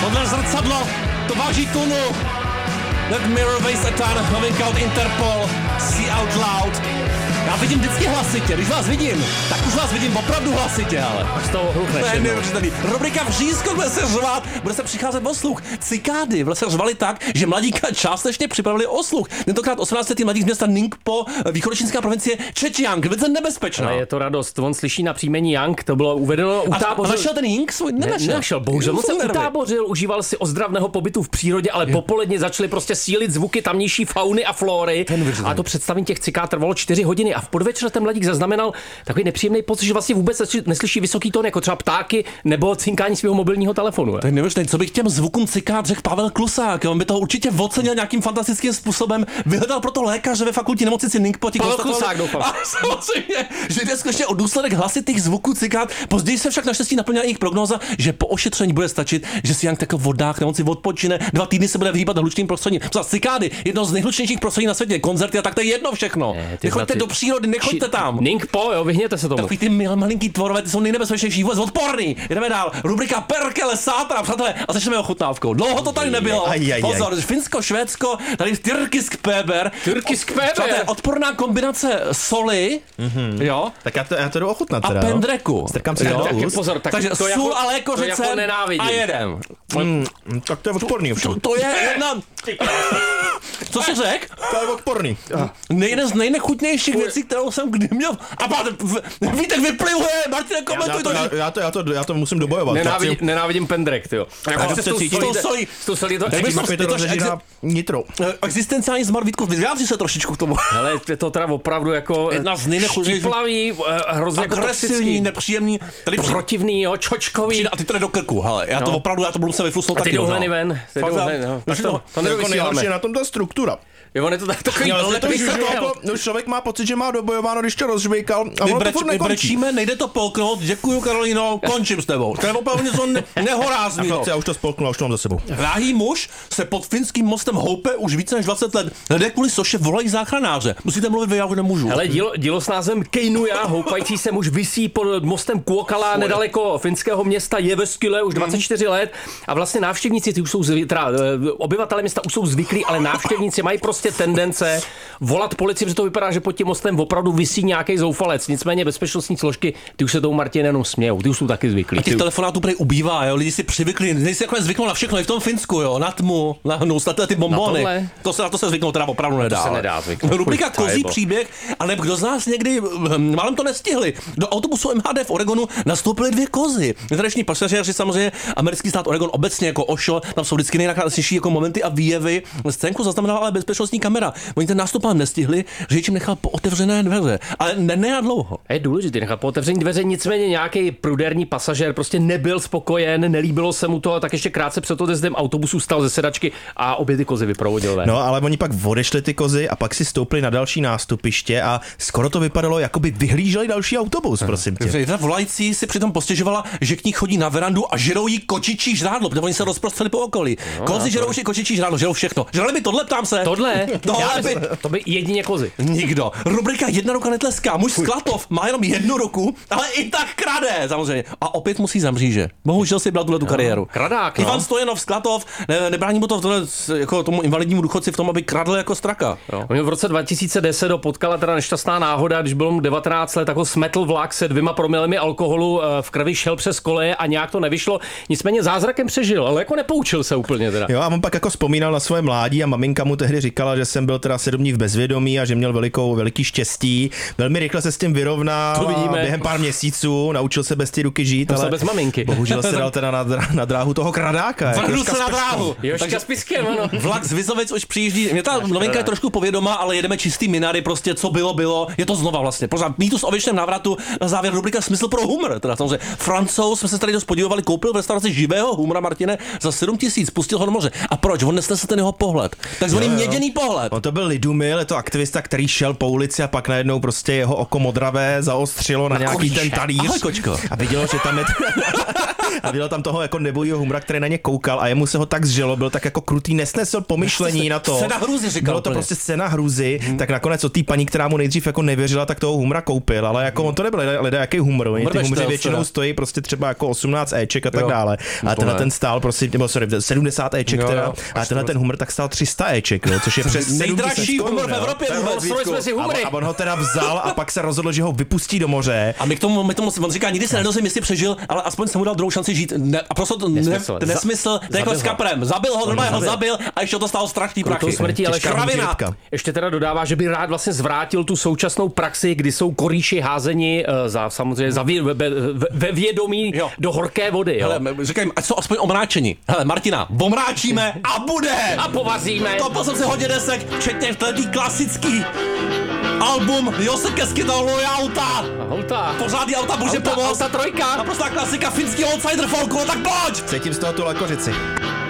Tohle zrcadlo, to váží tunu. That mirror weighs a ton, novinka od Interpol, See Out Loud. Já vidím vždycky hlasitě, když vás vidím, tak už vás vidím opravdu hlasitě, ale. Až to hluchneš. Ne, neuvěřitelný. Rubrika Vřízko bude se řvat, bude se přicházet o sluch. Cikády se řvali tak, že mladíka částečně připravili o sluch. Tentokrát 18. mladík z města Ningpo, východočínská provincie Zhejiang, velice nebezpečná. Ale je to radost, on slyší na příjmení Yang, to bylo uvedeno, utábořil. A našel ten Ying svůj? Nenašel, bohužel. On se utábořil, užíval si ozdravného pobytu v přírodě, ale popoledně začaly prostě sílit zvuky tamnější fauny a flóry. A to představení těch cikád trvalo 4 hodiny a v podvečer ten mladík zaznamenal takový nepříjemný pocit, že vlastně vůbec neslyší vysoký tón, jako třeba ptáky nebo cinkání svého mobilního telefonu. Tak nevíš, co bych těm zvukům cikád řekl Pavel Klusák. On by to určitě ocenil nějakým fantastickým způsobem. Vyhledal proto lékaře ve fakultní nemocnici Ningpo. Pavel Klusák, doufám. A samozřejmě, že jde skutečně o důsledek hlasitých zvuků cikád. Později se však naštěstí naplnila jejich prognóza, že po ošetření bude stačit, že si Yang tak vodách nemoci odpočine, 2 týdny se bude vyhýbat hlučným prostředím. Cikády, jedno z nejhlučnějších prostředí na světě, koncerty a tak to je jedno všechno. Nechoďte do přírody, nechoďte tam. Ningpo, jo, vyhněte se tomu. Takový ty malinký tvorové, ty jsou nejnebezpečnější, vůbec odporný. Jdeme dál. Rubrika Perkele, Sátra, přátelé, a začneme ochutnávkou. Dlouho to tady nebylo. Pozor, Finsko, Švédsko, tady Tyrkiskpäber. Přátelé, odporná kombinace soli, jo. Tak já to jdu ochutnat teda. A pendreku. Strkám si do úst. Pozor, takže sůl jako, a lékořice a jedem. Tak to je odporný ovšem. To je jedna... Co jsi řekl? To je odporný. Jeden z nejnechutnějších věcí, kterou jsem kdy měl. A Vítek vyplivuje, Martine, komentuj to. Já to musím dobojovat. Nenávidím pendrek, tyjo. Nitro. Existenciální zmar, Vítku, vyjádři se trošičku k tomu. Hele, je to teda opravdu jako jedna z nejnechutnějších. Štíplavý, hrozně agresivní, nepříjemný, tady protivný, jo, čočkový. A ty to jde do krku, hele, já to opravdu, já to budu se vyflusnout taky. A ty jdou ven, to nejhorší na tom ta struktura. Jo, on je to takový člověk má pocit, že má dobojováno, když to rozžvejkal a ono to furt nekončí. Brečíme, nejde to polknout, děkuju Karolíno, končím s tebou. To je opravdu něco nehorázného. Já už to spolknu a už to mám za sebou. Drahý muž se pod finským mostem houpe už více než 20 let. Lidé kvůli soše volají záchranáře. Musíte mluvit vy, já už nemůžu. Hele, dílo s názvem Keinuja, houpající se muž visí pod mostem Kuokala nedaleko finského města Jyväskylä už 24 let a vlastně návštěvníci, ty už jsou obyvatelé města už jsou zvyklí, ale návštěvníci mají prostě tendence volat policii, protože to vypadá, že pod tím mostem opravdu visí nějaký zoufalec. Nicméně bezpečnostní složky, ty už se tomu Martin jenom smějou, ty už jsou taky zvyklí. A těch telefonátů prej ubývá, jo, lidi si přivykli, nejsi jako zvyknou na všechno, i v tom Finsku, jo, na tmu, na hnus, na ty bombony. Na to se zvyknout teda opravdu nedá. To se nedá zvyknout. Rubrika Kozí příběh, ale kdo z nás někdy málem to nestihli. Do autobusu MHD v Oregonu nastoupily 2 kozy. Tradiční pasažéři, samozřejmě americký stát Oregon obecně jako Osho, tam jsou vždycky nejnákladnější jako momenty a výjevy. Scénku zaznamenala ale bezpečnostní kamera. Oni ten nástup nestihli, že jim nechal po otevřené dveře. Ale ne dlouho. Je důležité nechat po otevření dveře, nicméně nějaký prudérní pasažér prostě nebyl spokojen, nelíbilo se mu to, tak ještě krátce před odjezdem autobusu vstal ze sedačky a obě ty kozy vyprovodil ven. No, ale oni pak odešli ty kozy a pak si stoupli na další nástupiště a skoro to vypadalo, jako by vyhlíželi další autobus, prosím tě. Ta volající si přitom postěžovala, že k ní chodí na verandu a žerou jí kočičí žrádlo, protože oni se rozprostřeli po okolí. Kozy žerou už kočičí žrádlo, žerou všechno. Žrali by tohle, ptám se. To by jedině kozy. Nikdo. Rubrika Jedna ruka netleská. Muž z Klatov má jenom 1 ruku, ale i tak krade, samozřejmě. A opět musí za mříže. Bohužel si bral tu kariéru. Kradák, Ivan Stojanov z Klatov, nebrání mu to jako tomu invalidnímu důchodci v tom, aby kradl jako straka. On v roce 2010 ho potkala teda nešťastná náhoda, když bylo mu 19 let, tak ho smetl vlak se 2 promilemi alkoholu v krvi, šel přes koleje a nějak to nevyšlo. Nicméně zázrakem přežil, ale jako nepoučil se úplně teda. Jo, a on pak jako vzpomínal na svoje mládí a maminka mu tehdy říkala, že jsem byl teda 7 dní v bezvědomí a že měl veliký štěstí. Velmi rychle se s tím vyrovnal během pár měsíců, naučil se bez ty ruky žít, ale bez maminky. Bohužel se dal teda na dráhu toho kradáka. Vrhnul se na dráhu. Jožka s piskem, ano. Vlak z Vizovic už přijíždí. Mě ta novinka je trošku povědomá, ale jedeme čistý minary, prostě co bylo. Je to znova vlastně. Pořád mýtus o věčném návratu, na závěr rubrika Smysl pro humor. Teda samozřejmě Francouz, jsme se tady dost podívali, koupil v restauraci živého humora, Martine, za 7 000, pustil ho do moře. A proč? On nesnesl ten jeho pohled. Takzvaný měděný pohled. On to byl Lidumil, je to aktivista, který šel po ulici a pak najednou prostě jeho oko modravé zaostřilo na nějaký ten talíř. Ahoj, kočko. A vidělo, že tam je A bylo tam toho jako nebojího humora, který na ně koukal a jemu se ho tak zželo, byl tak jako krutý, nesnesl pomyšlení na to. Scéna hrůzy, říkal. Bylo to prostě scéna hrůzy, tak nakonec od té paní, která mu nejdřív jako nevěřila, tak toho humora koupil, ale jako on to nebyl lidé, jaký humor. Oni ty humoři většinou stojí prostě třeba jako 18 Eček a tak dále. A tenhle ten stál prostě, nebo sorry, 70 Eček teda, a tenhle ten humor tak stál 300 Eček, jo, což je přes nejdražší humor v Evropě. A on ho teda vzal a pak se rozhodl, že ho vypustí do moře. A my k tomu on říká, nikdy se nedozvím, jestli přežil, ale aspoň jsem mu dal druhou šanci žít. A prostě to nesmysl, to je jako s Kaprem. Zabil ho, normálně ho zabil a ještě to stalo strašný prachy. Smrtí, ale kravina. Ještě teda dodává, že by rád vlastně zvrátil tu současnou praxi, kdy jsou korýši házeni ve vědomí do horké vody. Jo? Hele, říkaj, ať jsou aspoň omráčeni. Hele, Martina, omráčíme a bude! A povazíme. To jsem se hodně desek, včetně vtedy klasický album Joseke Skytalo auta. Pořádný auta, bože pomoct. Auta trojka. Naprostá klasika finský outsider folku, tak pojď! Cítím z toho tu lekořici.